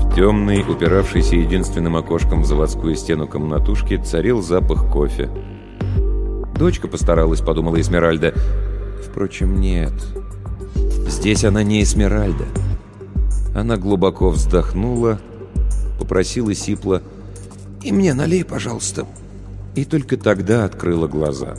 темный, упиравшийся единственным окошком в заводскую стену комнатушки, царил запах кофе. «Дочка постаралась», — подумала Эсмеральда. Впрочем, нет. Здесь она не Эсмеральда. Она глубоко вздохнула, попросила сипло: «И мне налей, пожалуйста». И только тогда открыла глаза.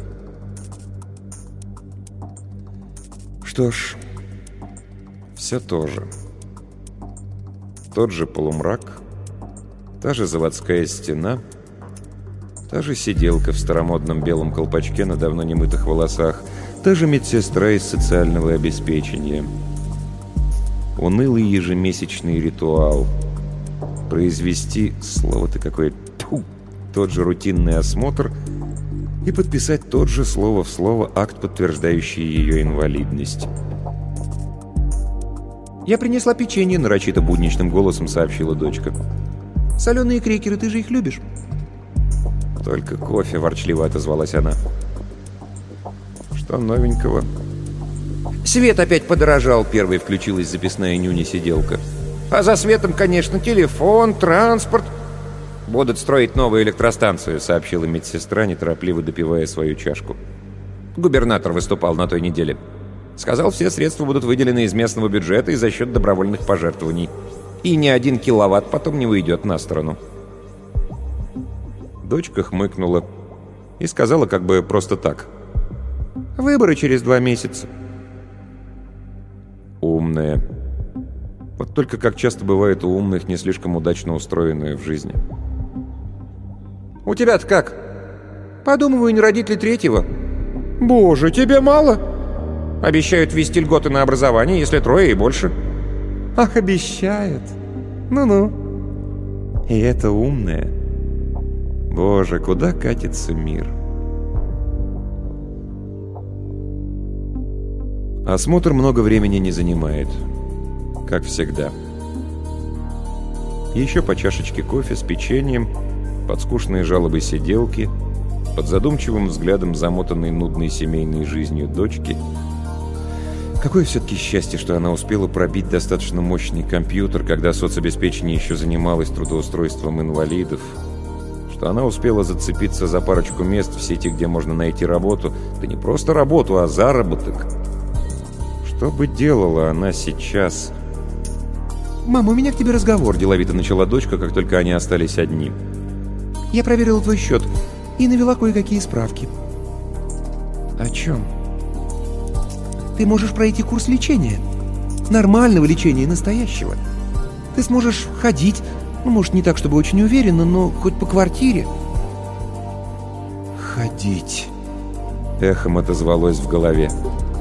Что ж, все то же. Тот же полумрак, та же заводская стена, та же сиделка в старомодном белом колпачке на давно немытых волосах, та же медсестра из социального обеспечения. Унылый ежемесячный ритуал. Произвести, слово-то какое, тот же рутинный осмотр и подписать тот же слово в слово акт, подтверждающий ее инвалидность. «Я принесла печенье», — нарочито будничным голосом сообщила дочка. «Соленые крекеры, ты же их любишь?» «Только кофе», — ворчливо отозвалась она. «Что новенького?» «Свет опять подорожал», — первой включилась записная нюня-сиделка. «А за светом, конечно, телефон, транспорт». «Будут строить новую электростанцию», — сообщила медсестра, неторопливо допивая свою чашку. «Губернатор выступал на той неделе. Сказал, все средства будут выделены из местного бюджета и за счет добровольных пожертвований. И ни 1 киловатт потом не уйдет на сторону». Дочка хмыкнула и сказала как бы просто так: «Выборы через 2 месяца». Умная. Вот только как часто бывает у умных, не слишком удачно устроенные в жизни. «У тебя-то как? Подумываю, не родить ли 3-го?» «Боже, тебе мало?» «Обещают ввести льготы на образование, если 3 и больше». «Ах, обещают? Ну-ну». И это умная. Боже, куда катится мир? Осмотр много времени не занимает, как всегда. Еще по чашечке кофе с печеньем, под скучные жалобы сиделки, под задумчивым взглядом замотанной нудной семейной жизнью дочки. Какое все-таки счастье, что она успела пробить достаточно мощный компьютер, когда соцобеспечение еще занималось трудоустройством инвалидов, что она успела зацепиться за парочку мест в сети, где можно найти работу, да не просто работу, а заработок. Что бы делала она сейчас? «Мама, у меня к тебе разговор», — деловито начала дочка, как только они остались одни. «Я проверила твой счет и навела кое-какие справки». «О чем?» «Ты можешь пройти курс лечения. Нормального лечения, настоящего. Ты сможешь ходить, может, не так, чтобы очень уверенно, но хоть по квартире». «Ходить», — эхом отозвалось в голове.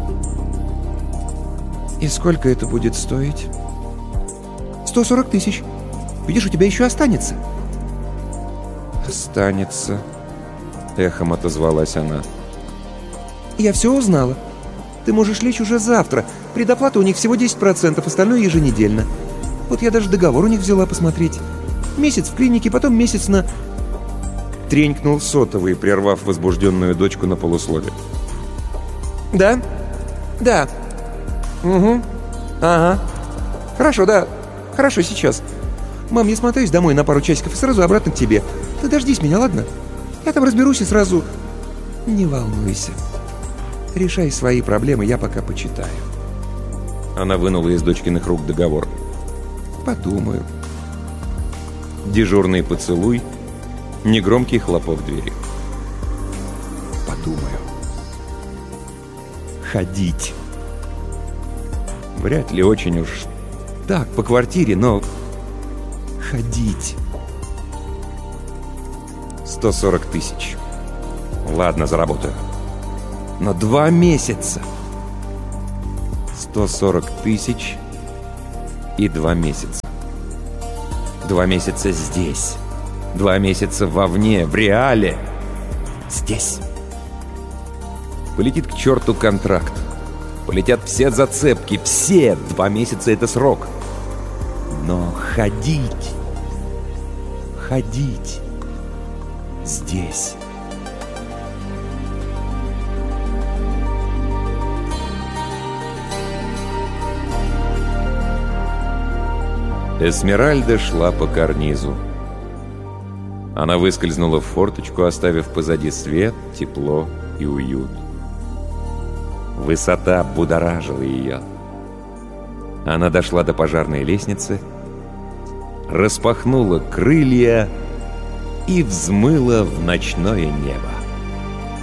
«И сколько это будет стоить?» 140 тысяч. Видишь, у тебя еще останется». «Останется», — эхом отозвалась она. «Я все узнала. Ты можешь лечь уже завтра. Предоплата у них всего 10%, остальное еженедельно. Вот я даже договор у них взяла посмотреть. Месяц в клинике, потом месяц на...» Тренькнул сотовый, прервав возбужденную дочку на полуслове. «Да? Да. Угу. Ага. Хорошо, да. Хорошо, сейчас. Мам, я смотаюсь домой на пару часиков и сразу обратно к тебе. Ты дождись меня, ладно? Я там разберусь и сразу...» «Не волнуйся. Решай свои проблемы, я пока почитаю». Она вынула из дочкиных рук договор. «Подумаю». Дежурный поцелуй, негромкий хлопок двери. «Подумаю». Ходить. Вряд ли очень уж так, по квартире, но ходить. 140 тысяч. Ладно, заработаю. Но 2 месяца. 140 тысяч и 2 месяца. 2 месяца здесь. 2 месяца вовне, в реале. Здесь. Полетит к черту контракт. Полетят все зацепки, все. 2 месяца — это срок. Но ходить. Ходить. Здесь. Эсмеральда шла по карнизу. Она выскользнула в форточку, оставив позади свет, тепло и уют. Высота будоражила ее. Она дошла до пожарной лестницы, распахнула крылья и взмыла в ночное небо.